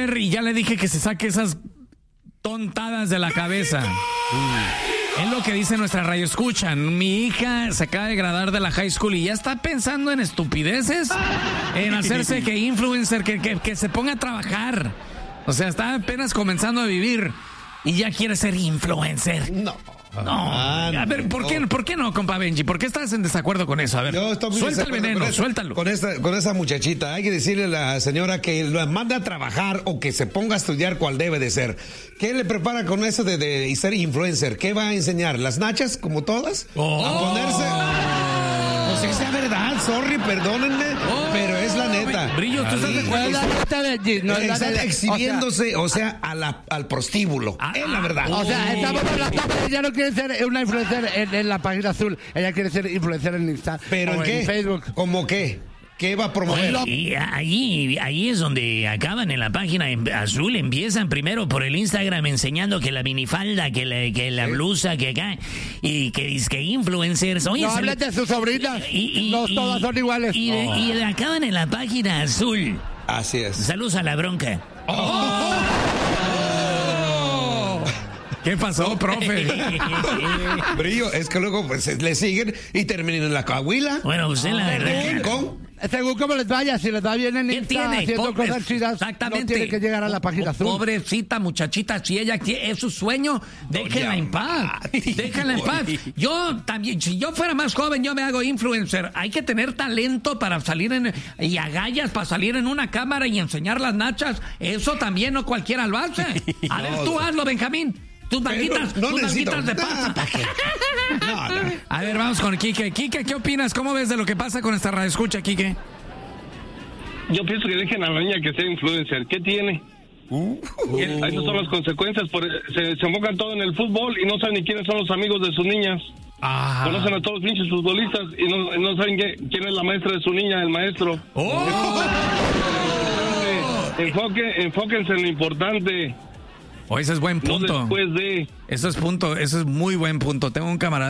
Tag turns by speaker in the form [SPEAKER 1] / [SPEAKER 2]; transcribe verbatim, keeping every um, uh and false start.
[SPEAKER 1] influencer y ya le dije que se saque esas tontadas de la cabeza. Es lo que dice nuestra radio escucha. Mi hija se acaba de graduar de la high school y ya está pensando en estupideces, en hacerse que influencer, que, que, que se ponga a trabajar. O sea, está apenas comenzando a vivir y ya quiere ser influencer.
[SPEAKER 2] No.
[SPEAKER 1] No, a ver, ¿por qué, ¿por qué no, compa Benji? ¿Por qué estás en desacuerdo con eso? A ver, suelta el veneno,
[SPEAKER 2] con esa,
[SPEAKER 1] suéltalo.
[SPEAKER 2] Con esa, con esa muchachita, hay que decirle a la señora que la mande a trabajar o que se ponga a estudiar cual debe de ser. ¿Qué le prepara con eso de, de ser influencer? ¿Qué va a enseñar? ¿Las nachas, como todas?
[SPEAKER 1] Oh.
[SPEAKER 2] ¿A ponerse? Pues sea verdad, sorry, perdónenme, oh. pero es la neta.
[SPEAKER 1] Brillo, ¿tú estás de acuerdo?
[SPEAKER 2] No, está exhibiéndose, o sea, a la, al prostíbulo. Ah, es la verdad.
[SPEAKER 3] O sea, estamos en la tabla, ella no quiere ser una influencer en, en la página azul, ella quiere ser influencer en Insta.
[SPEAKER 2] ¿Pero en qué?
[SPEAKER 3] En Facebook.
[SPEAKER 2] ¿Cómo qué? ¿Qué va a promover?
[SPEAKER 4] Y ahí, ahí es donde acaban en la página azul. Empiezan primero por el Instagram enseñando que la minifalda, que la, que la blusa, que acá. Y que dice que influencers. Oye,
[SPEAKER 3] no hables de sus sobrinas. Y, y, no y, todas son iguales.
[SPEAKER 4] Y, oh. y, y acaban en la página azul.
[SPEAKER 2] Así es.
[SPEAKER 4] Saludos a la bronca.
[SPEAKER 1] Oh. Oh. ¿Qué pasó, profe?
[SPEAKER 2] Brillo, es que luego pues, le siguen y terminan en la Coahuila.
[SPEAKER 4] Bueno, usted la verdad.
[SPEAKER 2] ¿Cómo?
[SPEAKER 3] Según cómo les vaya, si les va bien en Insta haciendo
[SPEAKER 1] Pobre,
[SPEAKER 3] cosas chidas,
[SPEAKER 1] exactamente.
[SPEAKER 3] No tiene que llegar a la página azul.
[SPEAKER 1] Pobrecita muchachita, si ella quiere, es su sueño, déjenla en paz. Déjenla en paz. Yo también, si yo fuera más joven, yo me hago influencer. Hay que tener talento para salir en, y agallas para salir en una cámara y enseñar las nachas. Eso también no cualquiera lo hace. A ver, tú hazlo, Benjamín. Tus nalguitas,
[SPEAKER 2] no
[SPEAKER 1] tus nalguitas de pasta. No, no. A ver, vamos con Quique. Quique, ¿qué opinas? ¿Cómo ves de lo que pasa con esta radio escucha, Quique?
[SPEAKER 5] Yo pienso que dejen a la niña que sea influencer. ¿Qué tiene? Uh, uh, Esas son las consecuencias. Por, se, se enfocan todo en el fútbol y no saben ni quiénes son los amigos de sus niñas. Ah. Conocen a todos los pinches futbolistas y no, no saben qué, quién es la maestra de su niña, el maestro. Oh. Enfoque, enfóquense en lo importante.
[SPEAKER 1] Oh, ese es buen punto.
[SPEAKER 5] No después de...
[SPEAKER 1] Eso es punto, eso es muy buen punto. Tengo un camarada